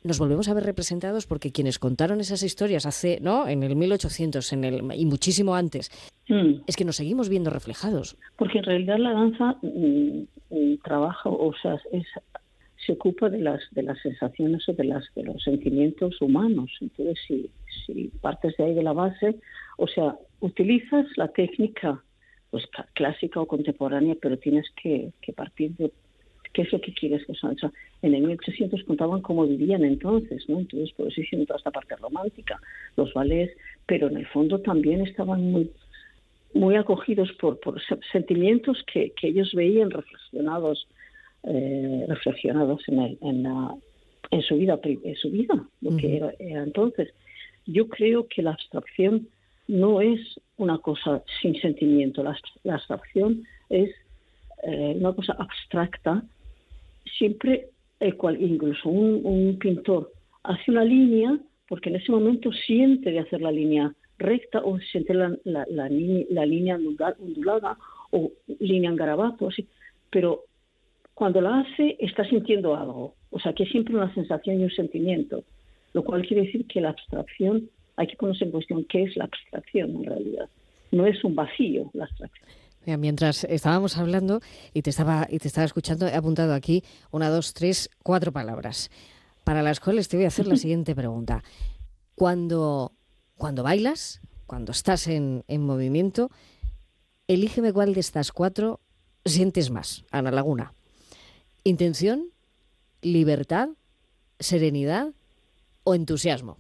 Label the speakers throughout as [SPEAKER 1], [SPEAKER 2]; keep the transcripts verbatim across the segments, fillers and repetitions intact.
[SPEAKER 1] nos volvemos a ver representados porque quienes contaron esas historias hace, ¿no?, en el mil ochocientos en el, y muchísimo antes, mm. es que nos seguimos viendo reflejados.
[SPEAKER 2] Porque en realidad la danza mm, mm, trabaja, o sea, es, se ocupa de las de las sensaciones o de, las, de los sentimientos humanos. Entonces, si, si partes de ahí de la base, o sea, utilizas la técnica pues clásica o contemporánea, pero tienes que, que partir de qué es lo que quieres que son. O sea, en el mil ochocientos contaban cómo vivían entonces, ¿no? Entonces, por eso hicieron toda esta parte romántica, los ballets, pero en el fondo también estaban muy muy acogidos por, por sentimientos que, que ellos veían reflexionados eh, reflexionados en, el, en, la, en su vida en su vida, lo uh-huh. que era, era entonces. Yo creo que la abstracción no es una cosa sin sentimiento, la, la abstracción es eh, una cosa abstracta. Siempre, el cual, incluso un, un pintor hace una línea porque en ese momento siente de hacer la línea recta o siente la, la, la, la, la línea ondulada o línea en garabato, así. Pero cuando la hace está sintiendo algo, o sea que es siempre una sensación y un sentimiento, lo cual quiere decir que la abstracción, hay que ponerse en cuestión qué es la abstracción en realidad, no es un vacío la abstracción.
[SPEAKER 1] Mira, mientras estábamos hablando y te estaba y te estaba escuchando, he apuntado aquí una, dos, tres, cuatro palabras, para las cuales te voy a hacer la siguiente pregunta. Cuando, cuando bailas, cuando estás en, en movimiento, elígeme cuál de estas cuatro sientes más, Ana Laguna. ¿Intención, libertad, serenidad o entusiasmo?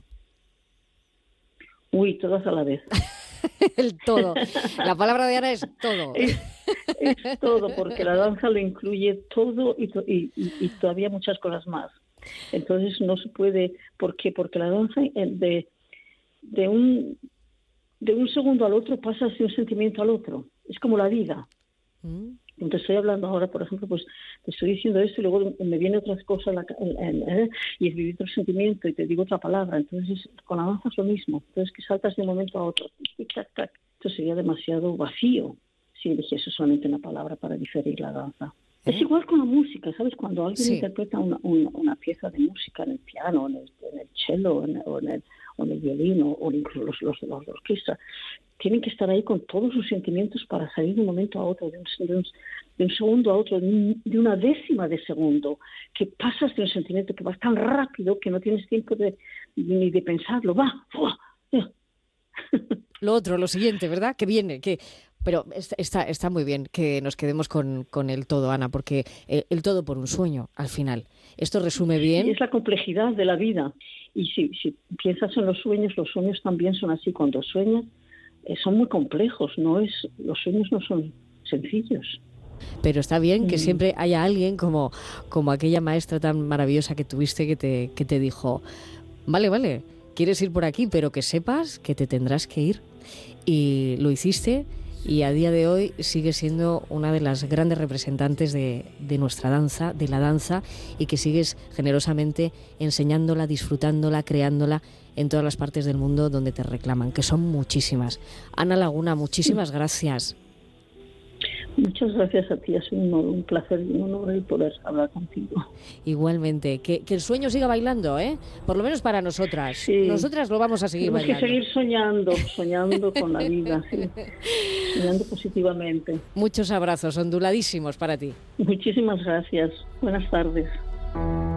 [SPEAKER 2] Uy, todas a la vez.
[SPEAKER 1] El todo. La palabra de Ana es todo.
[SPEAKER 2] Es, es todo, porque la danza lo incluye todo y, to- y, y, y todavía muchas cosas más. Entonces no se puede, ¿por qué? Porque la danza de, de un de un segundo al otro pasas de un sentimiento al otro. Es como la vida. Mm. Te estoy hablando ahora, por ejemplo, pues te estoy diciendo esto y luego me viene otras cosas la, en, en, y es vivir otro sentimiento y te digo otra palabra. Entonces con la danza es lo mismo. Entonces que saltas de un momento a otro. Y tac, tac. Esto sería demasiado vacío si eligiese solamente una palabra para diferir la danza. ¿Eh? Es igual con la música, ¿sabes? Cuando alguien sí. interpreta una, una, una pieza de música en el piano, en el, en el cello, en, o, en el, o en el violín, o, o incluso los, los, los de orquesta, tienen que estar ahí con todos sus sentimientos para salir de un momento a otro, de un, de un, de un segundo a otro, de una décima de segundo, que pasas de un sentimiento que va tan rápido que no tienes tiempo de, ni de pensarlo. Va, ¡fua!
[SPEAKER 1] Lo otro, lo siguiente, ¿verdad? Que viene, que... Pero está, está muy bien que nos quedemos con, con el todo, Ana, porque el, el todo por un sueño, al final. Esto resume bien...
[SPEAKER 2] Sí, es la complejidad de la vida. Y si, si piensas en los sueños, los sueños también son así. Cuando sueñas, eh, son muy complejos. No es, los sueños no son sencillos.
[SPEAKER 1] Pero está bien que mm. siempre haya alguien como, como aquella maestra tan maravillosa que tuviste que te, que te dijo, vale, vale, quieres ir por aquí, pero que sepas que te tendrás que ir. Y lo hiciste... Y a día de hoy sigue siendo una de las grandes representantes de, de nuestra danza, de la danza, y que sigues generosamente enseñándola, disfrutándola, creándola en todas las partes del mundo donde te reclaman, que son muchísimas. Ana Laguna, muchísimas gracias.
[SPEAKER 2] Muchas gracias a ti, es un, un placer y un honor el poder hablar contigo.
[SPEAKER 1] Igualmente, que, que el sueño siga bailando, ¿eh? Por lo menos para nosotras.
[SPEAKER 2] Sí.
[SPEAKER 1] Nosotras lo vamos a seguir
[SPEAKER 2] Tenemos
[SPEAKER 1] bailando.
[SPEAKER 2] que seguir soñando, soñando con la vida, sí. Soñando positivamente.
[SPEAKER 1] Muchos abrazos onduladísimos para ti.
[SPEAKER 2] Muchísimas gracias. Buenas tardes.